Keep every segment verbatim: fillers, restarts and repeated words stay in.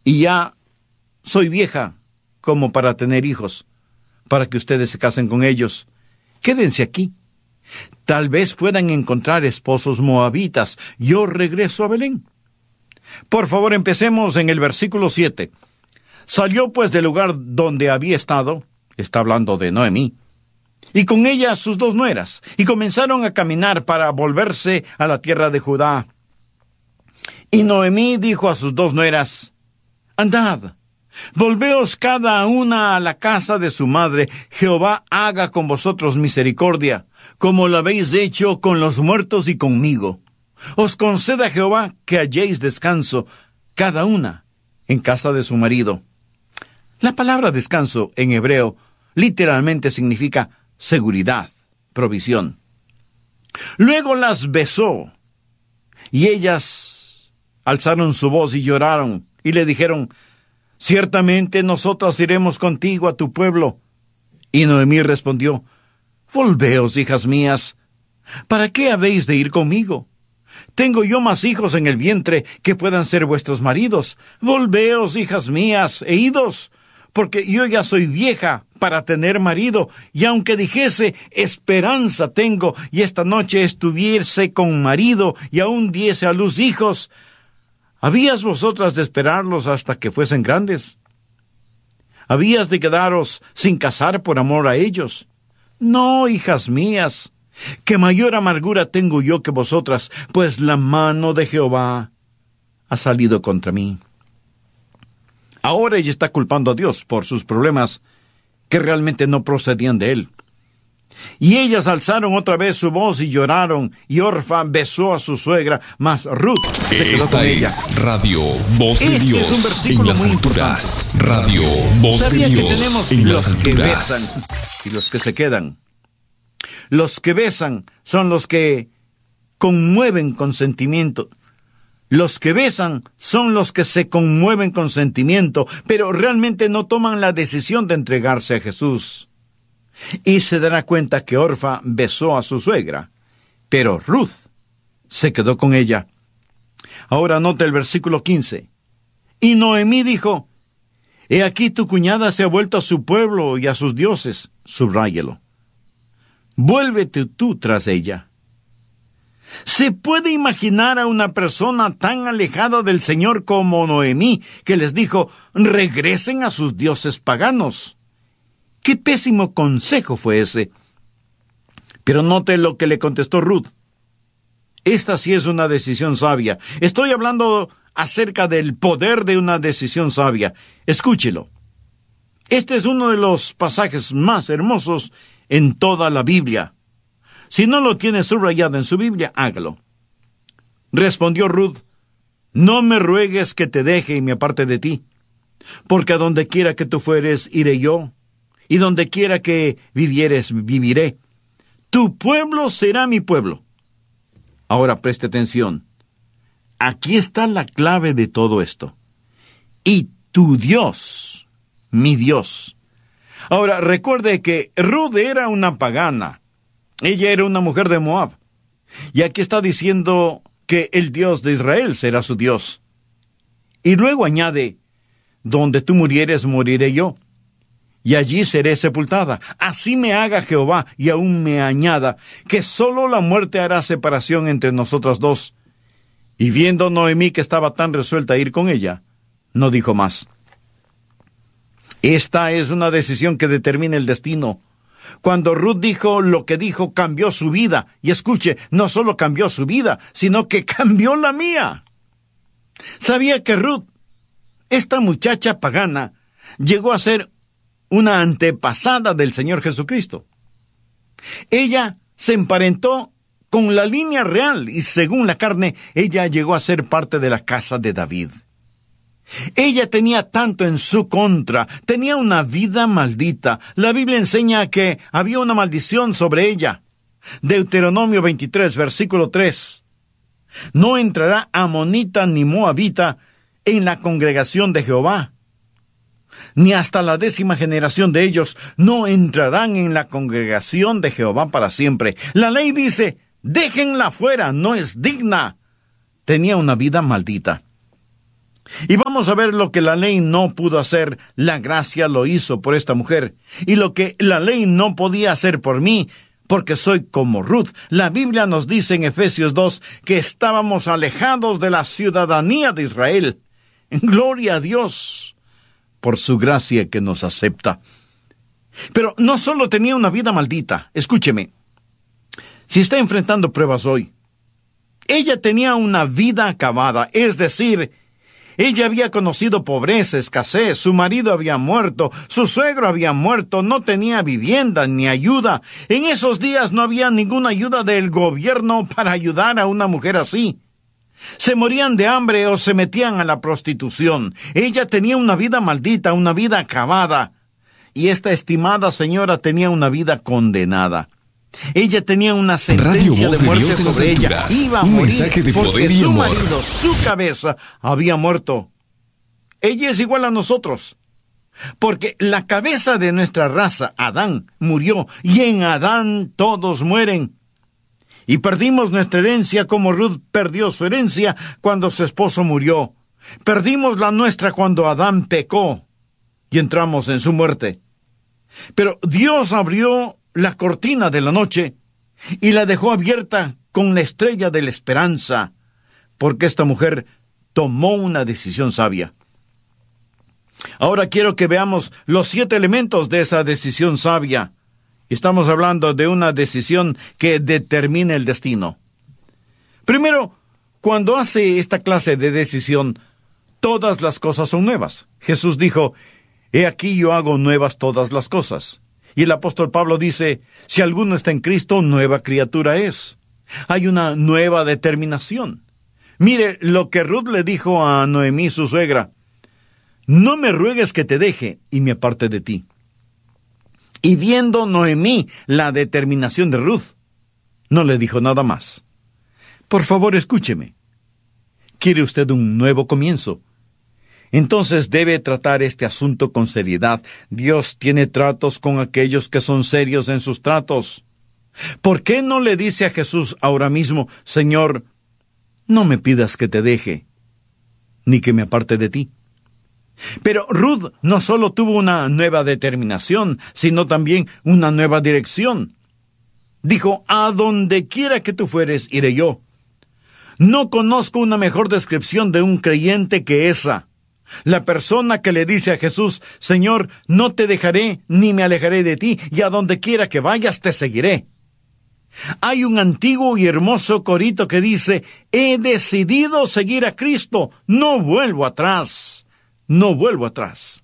y ya soy vieja como para tener hijos, para que ustedes se casen con ellos. Quédense aquí. Tal vez puedan encontrar esposos moabitas. Yo regreso a Belén. Por favor, empecemos en el versículo siete. Salió pues del lugar donde había estado, está hablando de Noemí, y con ella sus dos nueras, y comenzaron a caminar para volverse a la tierra de Judá. Y Noemí dijo a sus dos nueras: Andad, volveos cada una a la casa de su madre. Jehová haga con vosotros misericordia, como lo habéis hecho con los muertos y conmigo. Os conceda Jehová que halléis descanso, cada una en casa de su marido. La palabra descanso en hebreo literalmente significa seguridad, provisión. Luego las besó, y ellas alzaron su voz y lloraron, y le dijeron: Ciertamente nosotras iremos contigo a tu pueblo. Y Noemí respondió: Volveos, hijas mías, ¿para qué habéis de ir conmigo? Tengo yo más hijos en el vientre que puedan ser vuestros maridos. Volveos, hijas mías, e idos, porque yo ya soy vieja para tener marido, y aunque dijese esperanza tengo, y esta noche estuviese con marido, y aún diese a luz hijos, ¿habías vosotras de esperarlos hasta que fuesen grandes? ¿Habías de quedaros sin casar por amor a ellos? No, hijas mías, que mayor amargura tengo yo que vosotras, pues la mano de Jehová ha salido contra mí. Ahora ella está culpando a Dios por sus problemas que realmente no procedían de él. Y ellas alzaron otra vez su voz y lloraron, y Orfa besó a su suegra, mas Ruth se quedó Esta con ella. es Radio Voz de Este Dios es un versículo en las muy alturas. Radio Voz de ¿Sabía que Dios tenemos en los las que alturas. besan y los que se quedan? Los que besan son los que conmueven con sentimiento. Los que besan son los que se conmueven con sentimiento, pero realmente no toman la decisión de entregarse a Jesús. Y se dará cuenta que Orfa besó a su suegra, pero Ruth se quedó con ella. Ahora nota el versículo quince. Y Noemí dijo: He aquí tu cuñada se ha vuelto a su pueblo y a sus dioses. Subráyelo. Vuélvete tú tras ella. ¿Se puede imaginar a una persona tan alejada del Señor como Noemí, que les dijo: regresen a sus dioses paganos? ¡Qué pésimo consejo fue ese! Pero note lo que le contestó Ruth. Esta sí es una decisión sabia. Estoy hablando acerca del poder de una decisión sabia. Escúchelo. Este es uno de los pasajes más hermosos en toda la Biblia. Si no lo tiene subrayado en su Biblia, hágalo. Respondió Ruth: No me ruegues que te deje y me aparte de ti, porque a donde quiera que tú fueres, iré yo, y donde quiera que vivieres, viviré. Tu pueblo será mi pueblo. Ahora preste atención. Aquí está la clave de todo esto. Y tu Dios, mi Dios. Ahora, recuerde que Ruth era una pagana. Ella era una mujer de Moab. Y aquí está diciendo que el Dios de Israel será su Dios. Y luego añade: donde tú murieres, moriré yo, y allí seré sepultada. Así me haga Jehová, y aún me añada, que solo la muerte hará separación entre nosotras dos. Y viendo Noemí que estaba tan resuelta a ir con ella, no dijo más. Esta es una decisión que determina el destino. Cuando Ruth dijo lo que dijo, cambió su vida. Y escuche, no solo cambió su vida, sino que cambió la mía. ¿Sabía que Ruth, esta muchacha pagana, llegó a ser una antepasada del Señor Jesucristo? Ella se emparentó con la línea real y según la carne, ella llegó a ser parte de la casa de David. Ella tenía tanto en su contra, tenía una vida maldita. La Biblia enseña que había una maldición sobre ella. Deuteronomio veintitrés, versículo tres. No entrará amonita ni moabita en la congregación de Jehová, ni hasta la décima generación de ellos no entrarán en la congregación de Jehová para siempre. La ley dice: déjenla fuera, no es digna. Tenía una vida maldita. Y vamos a ver lo que la ley no pudo hacer, la gracia lo hizo por esta mujer. Y lo que la ley no podía hacer por mí, porque soy como Ruth. La Biblia nos dice en Efesios dos que estábamos alejados de la ciudadanía de Israel. Gloria a Dios por su gracia que nos acepta. Pero no solo tenía una vida maldita, escúcheme. Si está enfrentando pruebas hoy, ella tenía una vida acabada, es decir, ella había conocido pobreza, escasez, su marido había muerto, su suegro había muerto, no tenía vivienda ni ayuda. En esos días no había ninguna ayuda del gobierno para ayudar a una mujer así. Se morían de hambre o se metían a la prostitución. Ella tenía una vida maldita, una vida acabada. Y esta estimada señora tenía una vida condenada. Ella tenía una sentencia de muerte sobre ella. Iba a morir porque su marido, su cabeza, había muerto. Ella es igual a nosotros, porque la cabeza de nuestra raza, Adán, murió, y en Adán todos mueren. Y perdimos nuestra herencia como Ruth perdió su herencia cuando su esposo murió. Perdimos la nuestra cuando Adán pecó y entramos en su muerte. Pero Dios abrió la cortina de la noche y la dejó abierta con la estrella de la esperanza, porque esta mujer tomó una decisión sabia. Ahora quiero que veamos los siete elementos de esa decisión sabia. Estamos hablando de una decisión que determina el destino. Primero, cuando hace esta clase de decisión, todas las cosas son nuevas. Jesús dijo, «He aquí yo hago nuevas todas las cosas». Y el apóstol Pablo dice, si alguno está en Cristo, nueva criatura es. Hay una nueva determinación. Mire lo que Ruth le dijo a Noemí, su suegra. No me ruegues que te deje y me aparte de ti. Y viendo Noemí la determinación de Ruth, no le dijo nada más. Por favor, escúcheme. ¿Quiere usted un nuevo comienzo? Entonces debe tratar este asunto con seriedad. Dios tiene tratos con aquellos que son serios en sus tratos. ¿Por qué no le dice a Jesús ahora mismo, Señor, no me pidas que te deje, ni que me aparte de ti? Pero Ruth no solo tuvo una nueva determinación, sino también una nueva dirección. Dijo, a donde quiera que tú fueres, iré yo. No conozco una mejor descripción de un creyente que esa. La persona que le dice a Jesús, Señor, no te dejaré ni me alejaré de ti, y a donde quiera que vayas te seguiré. Hay un antiguo y hermoso corito que dice, he decidido seguir a Cristo, no vuelvo atrás, no vuelvo atrás.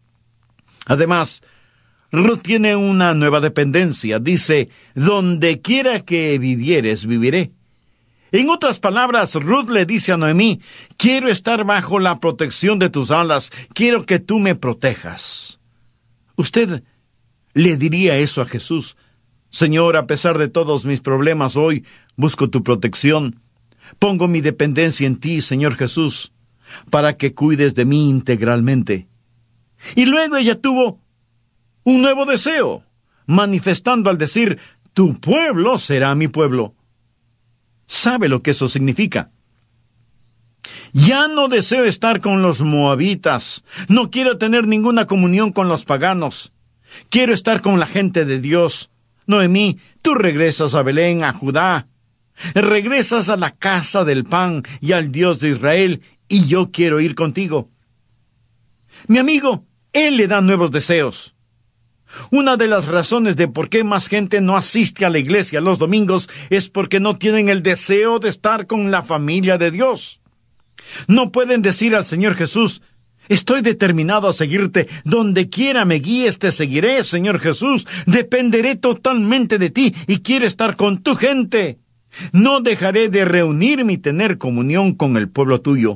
Además, Ruth tiene una nueva dependencia, dice, donde quiera que vivieres, viviré. En otras palabras, Ruth le dice a Noemí, quiero estar bajo la protección de tus alas, quiero que tú me protejas. ¿Usted le diría eso a Jesús? Señor, a pesar de todos mis problemas hoy, busco tu protección. Pongo mi dependencia en ti, Señor Jesús, para que cuides de mí integralmente. Y luego ella tuvo un nuevo deseo, manifestando al decir, tu pueblo será mi pueblo. ¿Sabe lo que eso significa? Ya no deseo estar con los moabitas. No quiero tener ninguna comunión con los paganos. Quiero estar con la gente de Dios. Noemí, tú regresas a Belén, a Judá. Regresas a la casa del pan y al Dios de Israel, y yo quiero ir contigo. Mi amigo, Él le da nuevos deseos. Una de las razones de por qué más gente no asiste a la iglesia los domingos es porque no tienen el deseo de estar con la familia de Dios. No pueden decir al Señor Jesús, estoy determinado a seguirte, donde quiera me guíes te seguiré, Señor Jesús, dependeré totalmente de ti y quiero estar con tu gente. No dejaré de reunirme y tener comunión con el pueblo tuyo.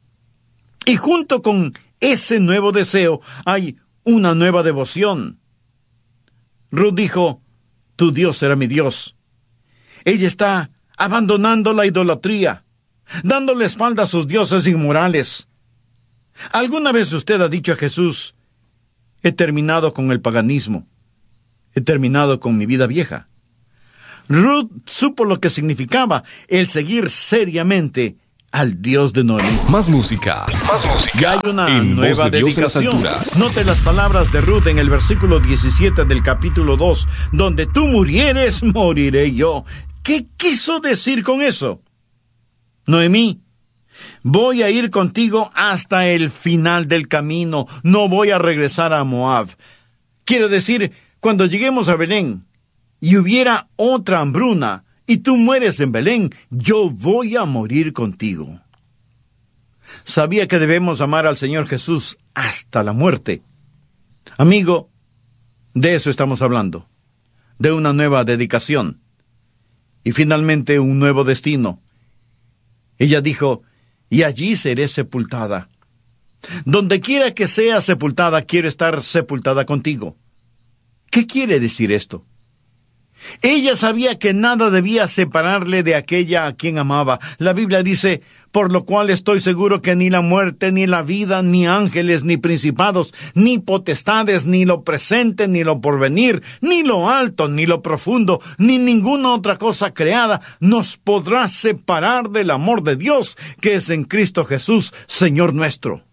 Y junto con ese nuevo deseo hay una nueva devoción. Ruth dijo, tu Dios será mi Dios. Ella está abandonando la idolatría, dándole espalda a sus dioses inmorales. ¿Alguna vez usted ha dicho a Jesús, he terminado con el paganismo, he terminado con mi vida vieja? Ruth supo lo que significaba el seguir seriamente al Dios de Noemí. Más música. Más música. Ya hay una En Voz nueva de Dios en las dedicación. alturas. Note las palabras de Ruth en el versículo diecisiete del capítulo dos. Donde tú murieres, moriré yo. ¿Qué quiso decir con eso? Noemí, voy a ir contigo hasta el final del camino. No voy a regresar a Moab. Quiero decir, cuando lleguemos a Belén y hubiera otra hambruna y tú mueres en Belén, yo voy a morir contigo. Sabía que debemos amar al Señor Jesús hasta la muerte. Amigo, de eso estamos hablando, de una nueva dedicación y finalmente un nuevo destino. Ella dijo, y allí seré sepultada. Donde quiera que sea sepultada, quiero estar sepultada contigo. ¿Qué quiere decir esto? Ella sabía que nada debía separarle de aquella a quien amaba. La Biblia dice, por lo cual estoy seguro que ni la muerte, ni la vida, ni ángeles, ni principados, ni potestades, ni lo presente, ni lo porvenir, ni lo alto, ni lo profundo, ni ninguna otra cosa creada nos podrá separar del amor de Dios, que es en Cristo Jesús, Señor nuestro.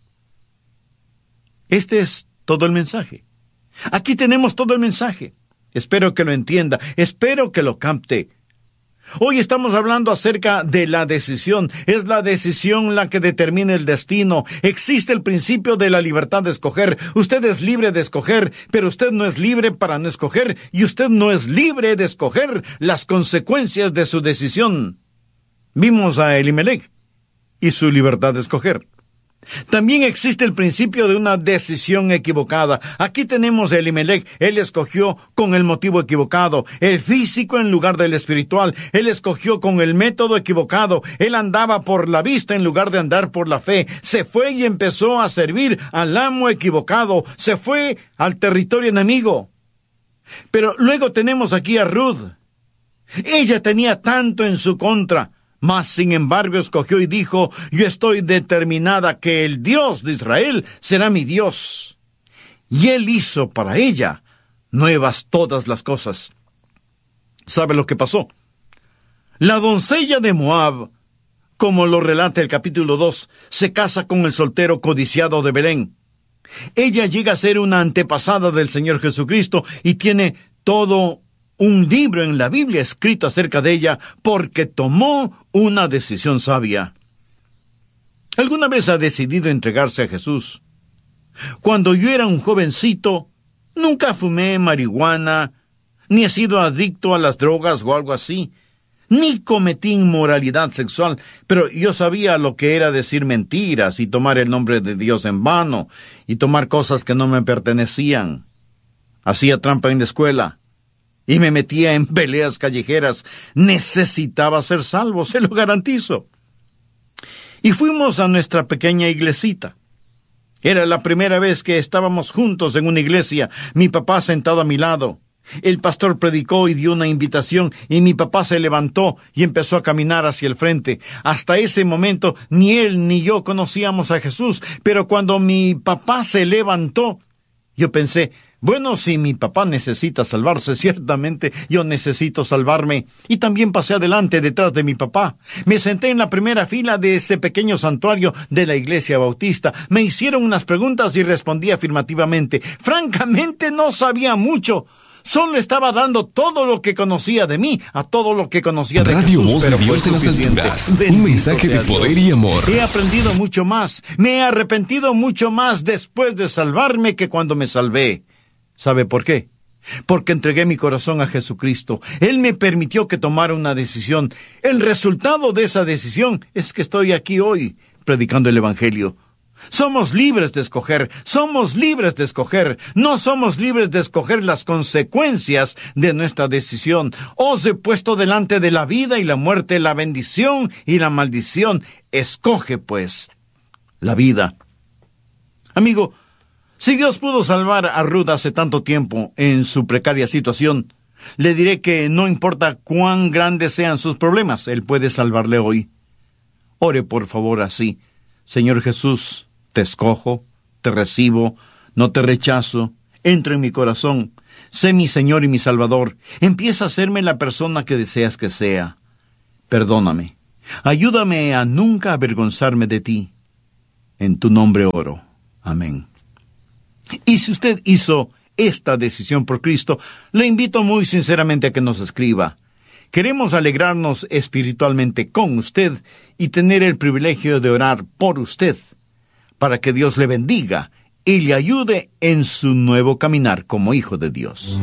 Este es todo el mensaje. Aquí tenemos todo el mensaje. Espero que lo entienda, espero que lo capte. Hoy estamos hablando acerca de la decisión. Es la decisión la que determina el destino. Existe el principio de la libertad de escoger. Usted es libre de escoger, pero usted no es libre para no escoger, y usted no es libre de escoger las consecuencias de su decisión. Vimos a Elimelech y su libertad de escoger. También existe el principio de una decisión equivocada. Aquí tenemos a Elimelech. Él escogió con el motivo equivocado, el físico en lugar del espiritual. Él escogió con el método equivocado. Él andaba por la vista en lugar de andar por la fe. Se fue y empezó a servir al amo equivocado. Se fue al territorio enemigo. Pero luego tenemos aquí a Ruth. Ella tenía tanto en su contra, mas sin embargo escogió y dijo, yo estoy determinada que el Dios de Israel será mi Dios. Y él hizo para ella nuevas todas las cosas. ¿Sabe lo que pasó? La doncella de Moab, como lo relata el capítulo dos, se casa con el soltero codiciado de Belén. Ella llega a ser una antepasada del Señor Jesucristo y tiene todo un libro en la Biblia escrito acerca de ella porque tomó una decisión sabia. ¿Alguna vez ha decidido entregarse a Jesús? Cuando yo era un jovencito, nunca fumé marihuana, ni he sido adicto a las drogas o algo así, ni cometí inmoralidad sexual, pero yo sabía lo que era decir mentiras y tomar el nombre de Dios en vano y tomar cosas que no me pertenecían. Hacía trampa en la escuela y me metía en peleas callejeras. Necesitaba ser salvo, se lo garantizo. Y fuimos a nuestra pequeña iglesita. Era la primera vez que estábamos juntos en una iglesia, mi papá sentado a mi lado. El pastor predicó y dio una invitación, y mi papá se levantó y empezó a caminar hacia el frente. Hasta ese momento ni él ni yo conocíamos a Jesús, pero cuando mi papá se levantó, yo pensé, bueno, si mi papá necesita salvarse, ciertamente yo necesito salvarme. Y también pasé adelante detrás de mi papá. Me senté en la primera fila de ese pequeño santuario de la iglesia bautista. Me hicieron unas preguntas y respondí afirmativamente. Francamente no sabía mucho. Solo estaba dando todo lo que conocía de mí, a todo lo que conocía de Radio Jesús, Voz de pero fue Dios en las suficiente. alturas. Bendito Un mensaje sea de poder Dios. y amor. He aprendido mucho más. Me he arrepentido mucho más después de salvarme que cuando me salvé. ¿Sabe por qué? Porque entregué mi corazón a Jesucristo. Él me permitió que tomara una decisión. El resultado de esa decisión es que estoy aquí hoy, predicando el Evangelio. Somos libres de escoger, somos libres de escoger, no somos libres de escoger las consecuencias de nuestra decisión. Os he puesto delante de la vida y la muerte, la bendición y la maldición. Escoge, pues, la vida. Amigo, si Dios pudo salvar a Ruth hace tanto tiempo en su precaria situación, le diré que no importa cuán grandes sean sus problemas, Él puede salvarle hoy. Ore por favor así. Señor Jesús, te escojo, te recibo, no te rechazo, entra en mi corazón, sé mi Señor y mi Salvador, empieza a hacerme la persona que deseas que sea. Perdóname, Ayúdame a nunca avergonzarme de ti. En tu nombre oro. Amén. Y si usted hizo esta decisión por Cristo, le invito muy sinceramente a que nos escriba. Queremos alegrarnos espiritualmente con usted y tener el privilegio de orar por usted, para que Dios le bendiga y le ayude en su nuevo caminar como hijo de Dios.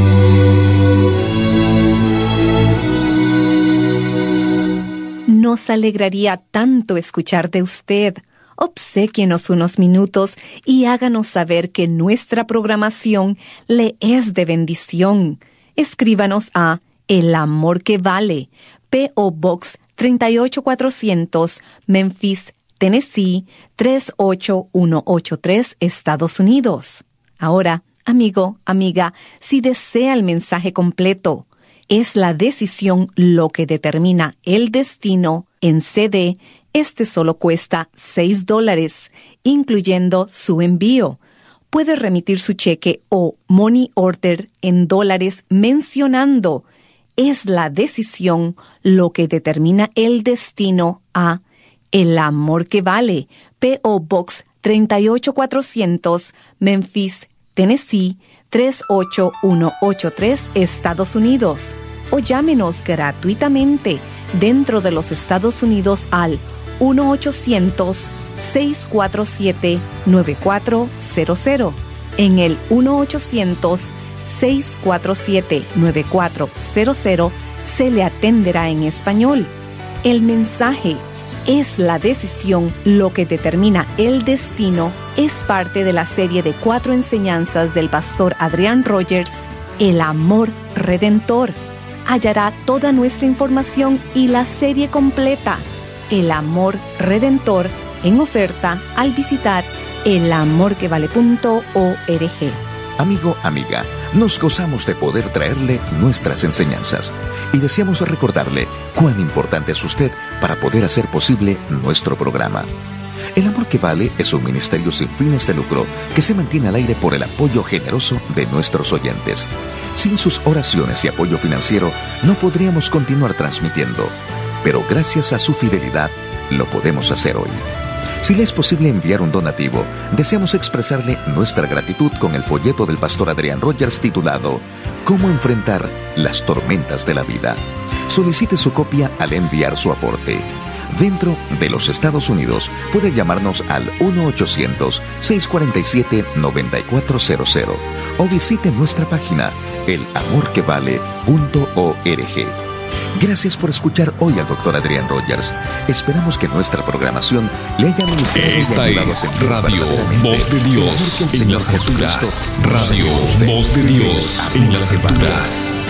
Nos alegraría tanto escuchar de usted. Obséquienos unos minutos y háganos saber que nuestra programación le es de bendición. Escríbanos a El Amor que Vale, P O Box treinta y ocho cuatrocientos, Memphis, Tennessee tres ocho uno ocho tres, Estados Unidos. Ahora, amigo, amiga, si desea el mensaje completo, es la decisión lo que determina el destino en C D. Este solo cuesta seis dólares, incluyendo su envío. Puede remitir su cheque o money order en dólares mencionando es la decisión lo que determina el destino a El Amor que Vale, P O Box treinta y ocho cuatrocientos, Memphis, Tennessee tres ocho uno ocho tres, Estados Unidos. O llámenos gratuitamente dentro de los Estados Unidos al uno ochocientos, seis cuatro siete, nueve cuatro cero cero. En el uno ochocientos, seis cuatro siete, nueve cuatro cero cero se le atenderá en español. El mensaje es la decisión lo que determina el destino es parte de la serie de cuatro enseñanzas del pastor Adrián Rogers, El Amor Redentor. Hallará toda nuestra información y la serie completa, El Amor Redentor, en oferta al visitar el amor que vale punto org. Amigo, amiga, nos gozamos de poder traerle nuestras enseñanzas y deseamos recordarle cuán importante es usted para poder hacer posible nuestro programa. El Amor que Vale es un ministerio sin fines de lucro que se mantiene al aire por el apoyo generoso de nuestros oyentes. Sin sus oraciones y apoyo financiero no podríamos continuar transmitiendo, pero gracias a su fidelidad lo podemos hacer hoy. Si le es posible enviar un donativo, deseamos expresarle nuestra gratitud con el folleto del pastor Adrián Rogers titulado ¿Cómo enfrentar las tormentas de la vida? Solicite su copia al enviar su aporte. Dentro de los Estados Unidos, puede llamarnos al uno ochocientos, seis cuatro siete, nueve cuatro cero cero o visite nuestra página el amor que vale punto org. Gracias por escuchar hoy al doctor Adrián Rogers. Esperamos que nuestra programación le haya ministrado. Esta es Radio Voz de Dios en las Alturas. Radio Voz de Dios en las Alturas.